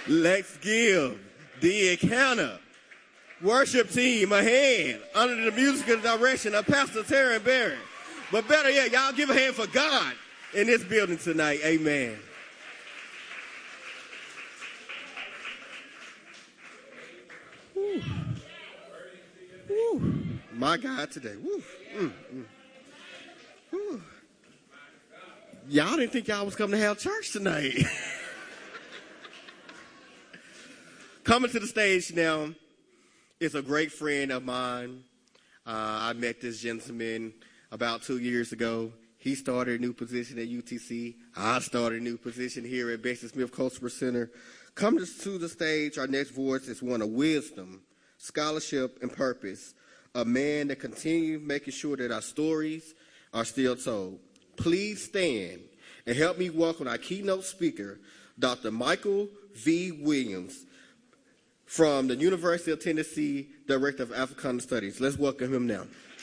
Let's give the encounter worship team a hand under the musical direction of Pastor Terry Berry. But better yet, y'all give a hand for God in this building tonight. Amen. Woo. Woo. My God today. Woo. Woo. Y'all didn't think y'all was coming to have church tonight. Coming to the stage now is a great friend of mine. I met this gentleman about 2 years ago. He started a new position at UTC. I started a new position here at Betsy Smith Cultural Center. Coming to the stage, our next voice is one of wisdom, scholarship, and purpose. A man that continues making sure that our stories are still told. Please stand and help me welcome our keynote speaker, Dr. Michael V. Williams, from the University of Tennessee, Director of Africana Studies. Let's welcome him now.